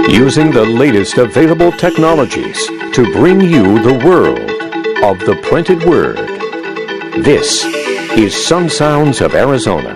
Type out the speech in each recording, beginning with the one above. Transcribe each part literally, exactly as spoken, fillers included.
using the latest available technologies to bring you the world of the printed word. This is Sun Sounds of Arizona.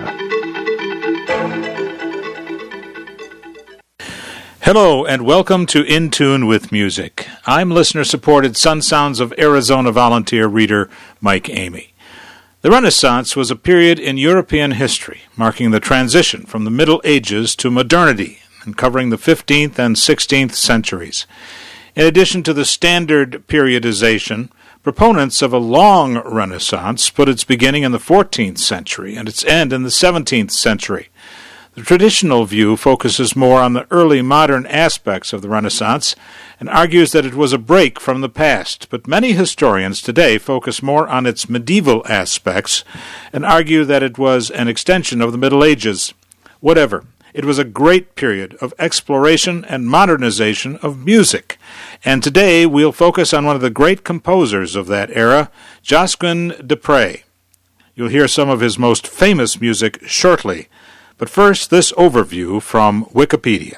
Hello and welcome to In Tune with Music. I'm listener-supported Sun Sounds of Arizona volunteer reader Mike Amey. The Renaissance was a period in European history marking the transition from the Middle Ages to modernity and covering the fifteenth and sixteenth centuries. In addition to the standard periodization, proponents of a long Renaissance put its beginning in the fourteenth century and its end in the seventeenth century. The traditional view focuses more on the early modern aspects of the Renaissance and argues that it was a break from the past, but many historians today focus more on its medieval aspects and argue that it was an extension of the Middle Ages. Whatever, it was a great period of exploration and modernization of music, and today we'll focus on one of the great composers of that era, Josquin des Prez. You'll hear some of his most famous music shortly. But first, this overview from Wikipedia.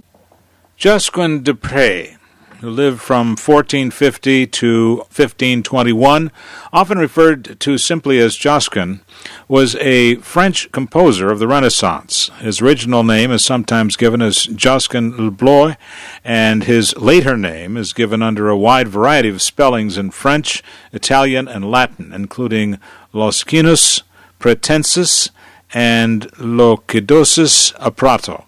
Josquin des Prez, who lived from fourteen fifty to fifteen twenty-one, often referred to simply as Josquin, was a French composer of the Renaissance. His original name is sometimes given as Josquin le Bloy, and his later name is given under a wide variety of spellings in French, Italian, and Latin, including Loscinus, Pretensis, and Loquidosis a Prato.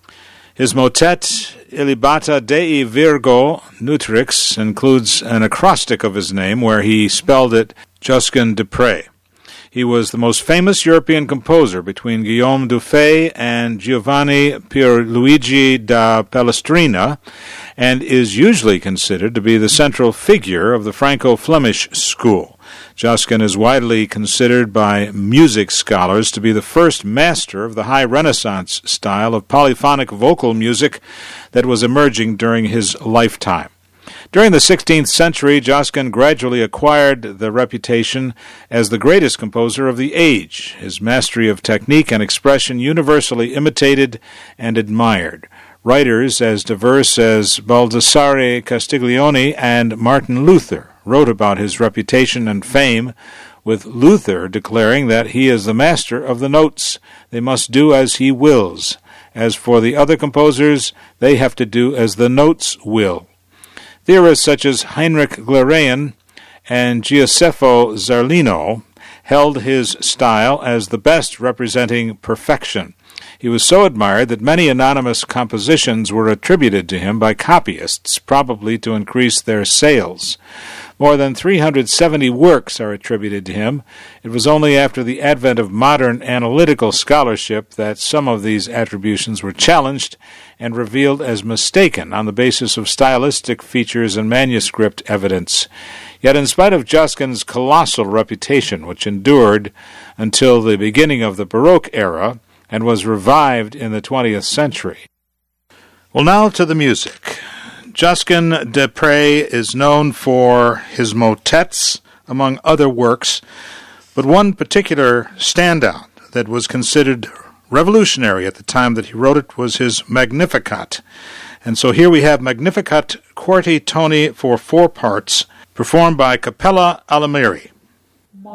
His motet, Ilibata Dei Virgo Nutrix, includes an acrostic of his name where he spelled it Josquin des Prez. He was the most famous European composer between Guillaume Dufay and Giovanni Pierluigi da Palestrina, and is usually considered to be the central figure of the Franco-Flemish school. Josquin is widely considered by music scholars to be the first master of the high Renaissance style of polyphonic vocal music that was emerging during his lifetime. During the sixteenth century, Josquin gradually acquired the reputation as the greatest composer of the age, his mastery of technique and expression universally imitated and admired. Writers as diverse as Baldassare Castiglione and Martin Luther wrote about his reputation and fame, with Luther declaring that he is the master of the notes. They must do as he wills. As for the other composers, they have to do as the notes will. Theorists such as Heinrich Glerain and Giuseppe Zarlino held his style as the best representing perfection. He was so admired that many anonymous compositions were attributed to him by copyists, probably to increase their sales. More than three hundred seventy works are attributed to him. It was only after the advent of modern analytical scholarship that some of these attributions were challenged and revealed as mistaken on the basis of stylistic features and manuscript evidence. Yet in spite of Josquin's colossal reputation, which endured until the beginning of the Baroque era and was revived in the twentieth century. Well, now to the music. Josquin des Prez is known for his motets, among other works, but one particular standout that was considered revolutionary at the time that he wrote it was his Magnificat. And so here we have Magnificat Quarti Toni for four parts, performed by Cappella Alimeri.